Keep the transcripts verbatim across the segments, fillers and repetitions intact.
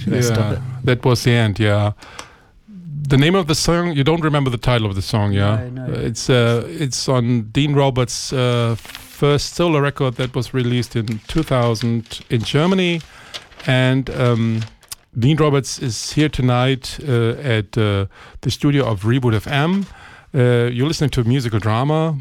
Should yeah, I stop it? That was the end, yeah. The name of the song, you don't remember the title of the song, yeah? No, no. Uh, it's uh, it's on Dean Roberts' uh, first solo record that was released in two thousand in Germany. And um, Dean Roberts is here tonight uh, at uh, the studio of Reboot F M. Uh, you're listening to Musical Drama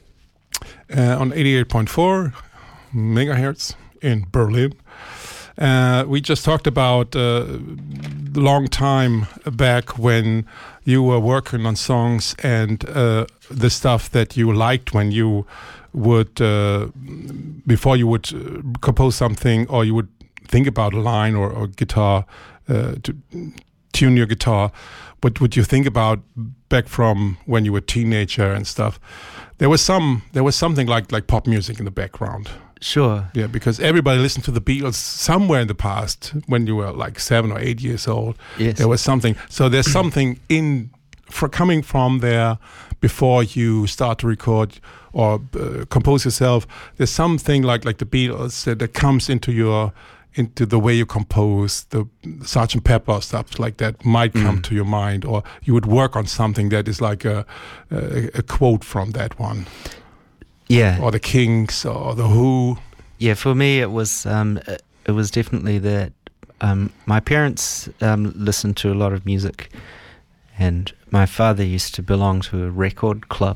uh, on eighty-eight point four megahertz in Berlin. Uh, we just talked about uh, the long time back when you were working on songs and uh, the stuff that you liked when you would, uh, before you would uh, compose something or you would think about a line or, or guitar, uh, to tune your guitar. What would you think about back from when you were a teenager and stuff? There was some, there was something like like pop music in the background. Sure. Yeah, because everybody listened to the Beatles somewhere in the past when you were like seven or eight years old. Yes. There was something. So there's something in for coming from there before you start to record or uh, compose yourself. There's something like like the Beatles that, that comes into your into the way you compose. The Sergeant Pepper stuff like that might come Mm. to your mind, or you would work on something that is like a a, a quote from that one. Yeah. Or the Kings, or the Who. Yeah, for me it was um, it was definitely that um, my parents um, listened to a lot of music, and my father used to belong to a record club,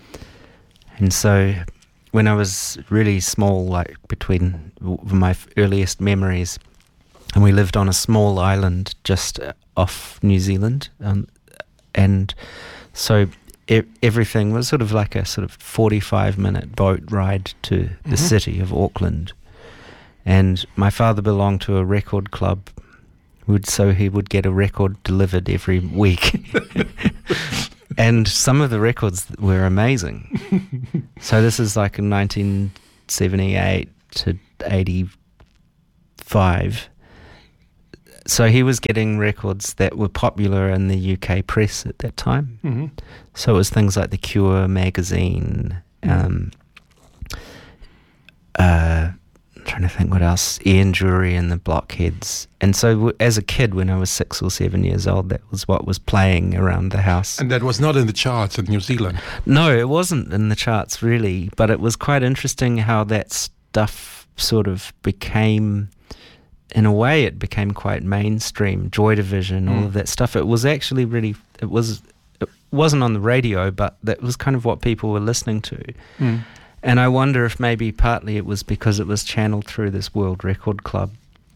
and so when I was really small, like between w- my f- earliest memories, and we lived on a small island just uh, off New Zealand, um, and so e- everything was sort of like a sort of forty-five minute boat ride to the Mhm. city of Auckland. And my father belonged to a record club, would so he would get a record delivered every week. And some of the records were amazing. So this is like in nineteen seventy-eight to eighty-five. So he was getting records that were popular in the U K press at that time. Mm-hmm. So it was things like the Cure magazine, um, uh, I'm trying to think what else, Ian Dury and the Blockheads. And so w- as a kid, when I was six or seven years old, that was what was playing around the house. And that was not in the charts in New Zealand. No, it wasn't in the charts really, but it was quite interesting how that stuff sort of became, in a way, it became quite mainstream. Joy Division, all Mm. of that stuff. It was actually really, it was, it wasn't on the radio, but that was kind of what people were listening to. Mm. And I wonder if maybe partly it was because it was channeled through this World Record Club,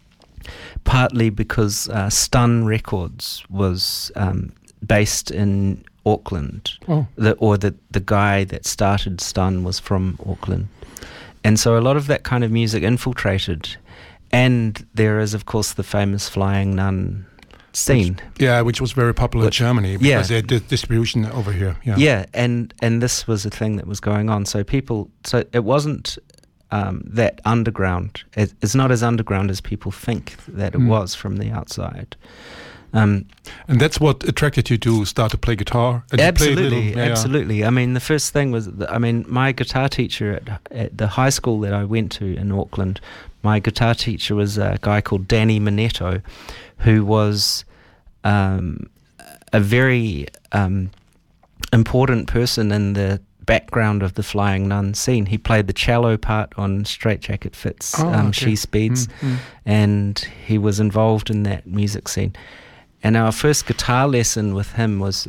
partly because uh, Stun Records was um, based in Auckland, Oh. the, or the, the guy that started Stun was from Auckland. And so a lot of that kind of music infiltrated. And there is, of course, the famous Flying Nun scene. Yeah, which was very popular Which- in Germany because yeah. they had distribution over here. Yeah. Yeah, and, and this was a thing that was going on. So people, so it wasn't um, that underground. It, it's not as underground as people think that it Mm. was from the outside. Um, And that's what attracted you to start to play guitar? And you played absolutely, little- yeah, yeah. absolutely. I mean, the first thing was, that, I mean, my guitar teacher at, at the high school that I went to in Auckland, my guitar teacher was a guy called Danny Minetto, who was um, a very um, important person in the background of the Flying Nun scene. He played the cello part on Straight Jacket Fitz, Oh, um, okay. She Speeds, Mm, mm. and he was involved in that music scene. And our first guitar lesson with him was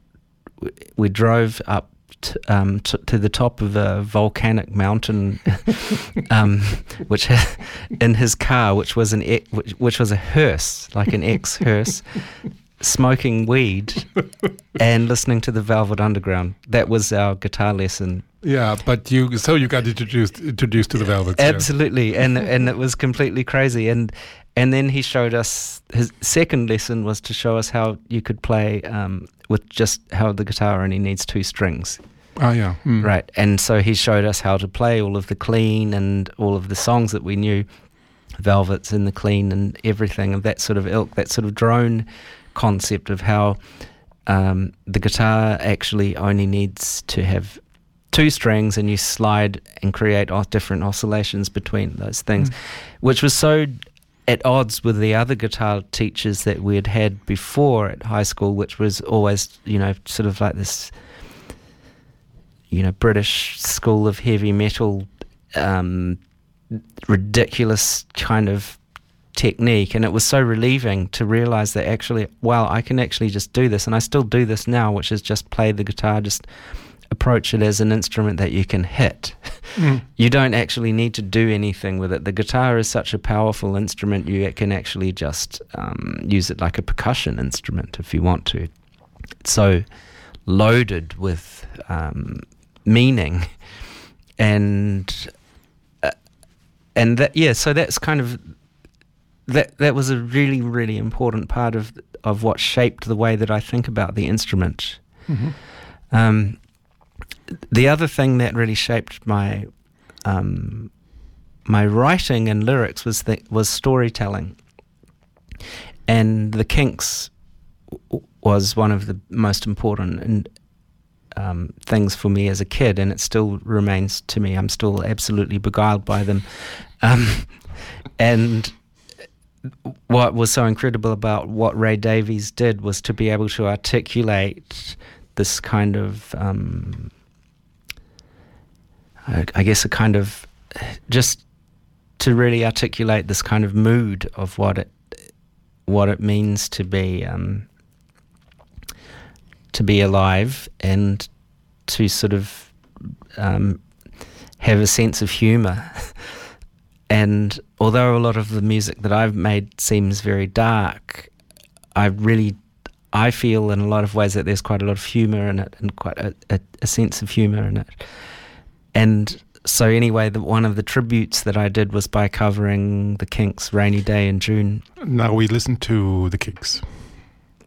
w- we drove up t- um, t- to the top of a volcanic mountain, um, which ha- in his car, which was an e- which, which was a hearse, like an ex-hearse, smoking weed and listening to the Velvet Underground. That was our guitar lesson. Yeah, but you so you got introduced introduced to the Velvets. yeah. Absolutely, and and it was completely crazy. And and then he showed us, his second lesson was to show us how you could play um, with just how the guitar only needs two strings. Ah, yeah. Mm. Right, and so he showed us how to play all of the clean and all of the songs that we knew, Velvets in the clean and everything of that sort of ilk, that sort of drone concept of how um, the guitar actually only needs to have two strings and you slide and create o- different oscillations between those things, Mm. which was so at odds with the other guitar teachers that we had had before at high school, which was always, you know, sort of like this, you know, British school of heavy metal, um, ridiculous kind of technique. And it was so relieving to realize that actually, wow, I can actually just do this. And I still do this now, which is just play the guitar, just approach it as an instrument that you can hit. Mm. You don't actually need to do anything with it. The guitar is such a powerful instrument, you can actually just um, use it like a percussion instrument if you want to. It's so loaded with um, meaning. And uh, and that, yeah, so that's kind of, that that was a really, really important part of of what shaped the way that I think about the instrument. Mm-hmm. Um, The other thing that really shaped my um, my writing and lyrics was the, was storytelling, and the Kinks w- was one of the most important and, um, things for me as a kid, and it still remains to me. I'm still absolutely beguiled by them, um, and what was so incredible about what Ray Davies did was to be able to articulate this kind of um, I guess a kind of, just to really articulate this kind of mood of what it what it means to be um, to be alive, and to sort of um, have a sense of humour. And although a lot of the music that I've made seems very dark, I really I feel in a lot of ways that there's quite a lot of humour in it, and quite a, a, a sense of humour in it. And so anyway, the, one of the tributes that I did was by covering the Kinks' Rainy Day in June. Now we listen to the Kinks.